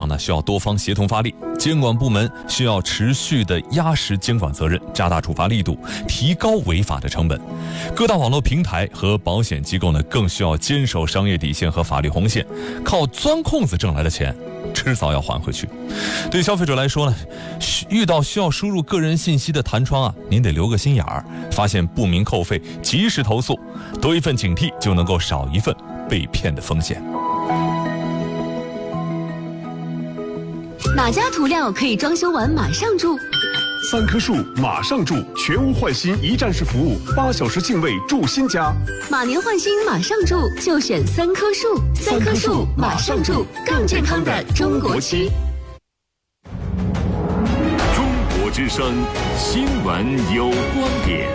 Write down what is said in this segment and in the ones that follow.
呢需要多方协同发力，监管部门需要持续的压实监管责任，加大处罚力度，提高违法的成本。各大网络平台和保险机构呢更需要坚守商业底线和法律红线，靠钻空子挣来的钱迟早要还回去。对消费者来说呢，遇到需要输入个人信息的弹窗啊，您得留个心眼儿，发现不明扣费及时投诉，多一份警惕就能够少一份被骗的风险。 哪家涂料可以装修完马上住 ？3棵树马上住，全屋换新一站式服务，8小时净位住新家。 马年换新马上住，就选3棵树。3棵树马上住，更健康的中国区。 中国之声新闻有观点。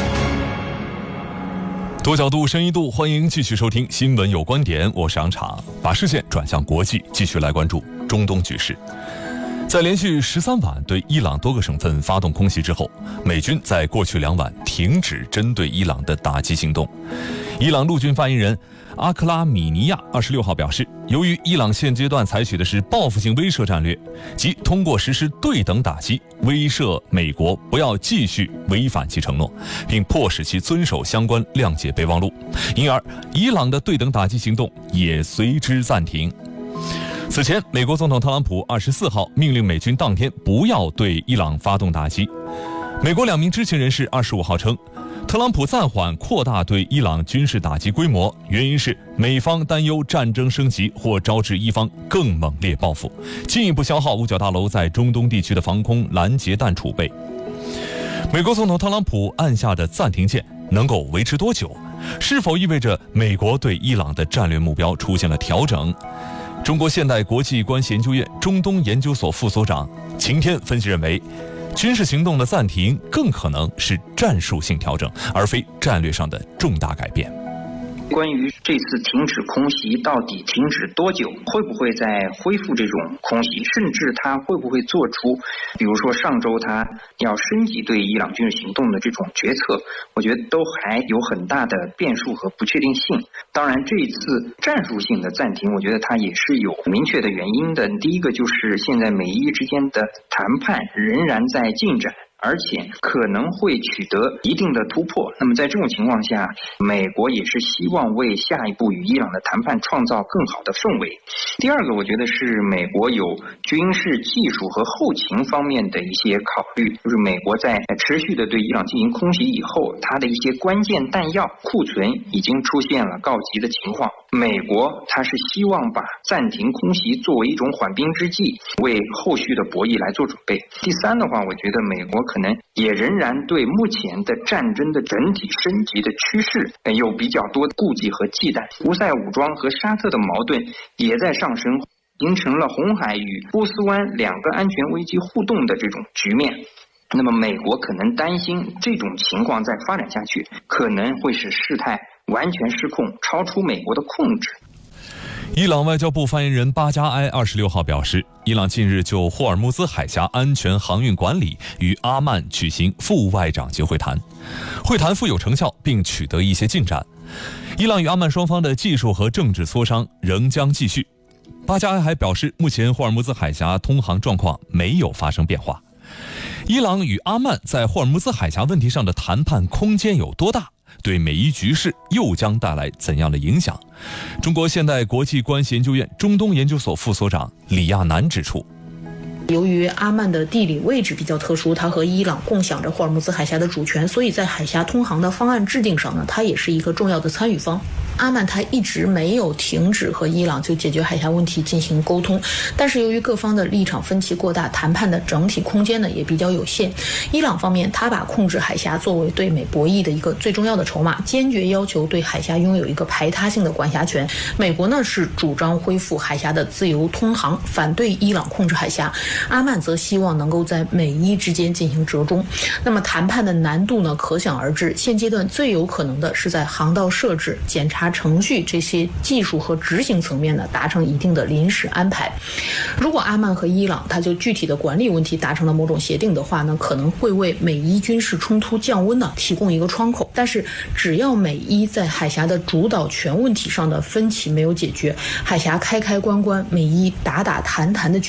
多角度、深一度，欢迎继续收听《新闻有观点》，我是杨昶，把视线转向国际，继续来关注中东局势。在连续13晚对伊朗多个省份发动空袭之后，美军在过去2晚停止针对伊朗的打击行动。伊朗陆军发言人阿克拉米尼亚26号表示，由于伊朗现阶段采取的是报复性威慑战略，即通过实施对等打击威慑美国不要继续违反其承诺，并迫使其遵守相关谅解备忘录，因而伊朗的对等打击行动也随之暂停。此前，美国总统特朗普24号命令美军当天不要对伊朗发动打击。美国2名知情人士25号称，特朗普暂缓扩大对伊朗军事打击规模，原因是美方担忧战争升级或招致伊方更猛烈报复，进一步消耗五角大楼在中东地区的防空拦截弹储备。美国总统特朗普按下的暂停键能够维持多久？是否意味着美国对伊朗的战略目标出现了调整？中国现代国际关系研究院中东研究所副所长秦天分析认为，军事行动的暂停更可能是战术性调整，而非战略上的重大改变。 关于这次停止空袭到底停止多久，会不会再恢复这种空袭，甚至他会不会做出比如说上周他要升级对伊朗军事行动的这种决策，我觉得都还有很大的变数和不确定性。当然这一次战术性的暂停，我觉得它也是有明确的原因的。第一个就是现在美伊之间的谈判仍然在进展，而且可能会取得一定的突破。那么在这种情况下，美国也是希望为下一步与伊朗的谈判创造更好的氛围。第二个，我觉得是美国有军事技术和后勤方面的一些考虑，就是美国在持续的对伊朗进行空袭以后，它的一些关键弹药库存已经出现了告急的情况。美国它是希望把暂停空袭作为一种缓兵之计，为后续的博弈来做准备。第三的话，我觉得美国可能也仍然对目前的战争的整体升级的趋势有比较多的顾忌和忌惮。胡塞武装和沙特的矛盾也在上升，形成了红海与波斯湾2个安全危机互动的这种局面。那么美国可能担心这种情况再发展下去，可能会使事态完全失控，超出美国的控制。 伊朗外交部发言人巴加埃26号表示，伊朗近日就霍尔木兹海峡安全航运管理与阿曼举行副外长级会谈，会谈富有成效并取得一些进展。伊朗与阿曼双方的技术和政治磋商仍将继续。巴加埃还表示，目前霍尔木兹海峡通航状况没有发生变化。伊朗与阿曼在霍尔木兹海峡问题上的谈判空间有多大？对美伊局势又将带来怎样的影响？中国现代国际关系研究院中东研究所副所长李亚男指出， 由于阿曼的地理位置比较特殊，它和伊朗共享着霍尔木兹海峡的主权，所以在海峡通航的方案制定上呢，它也是一个重要的参与方。阿曼它一直没有停止和伊朗就解决海峡问题进行沟通，但是由于各方的立场分歧过大，谈判的整体空间呢也比较有限。伊朗方面，它把控制海峡作为对美博弈的一个最重要的筹码，坚决要求对海峡拥有一个排他性的管辖权。美国呢是主张恢复海峡的自由通航，反对伊朗控制海峡。阿曼则希望能够在美伊之间进行折中。那么谈判的难度呢可想而知，现阶段最有可能的是在航道设置、检查程序这些技术和执行层面呢达成一定的临时安排。如果阿曼和伊朗它就具体的管理问题达成了某种协定的话呢，可能会为美伊军事冲突降温呢提供一个窗口。但是只要美伊在海峡的主导权问题上的分歧没有解决，海峡开开关关、美伊打打谈谈的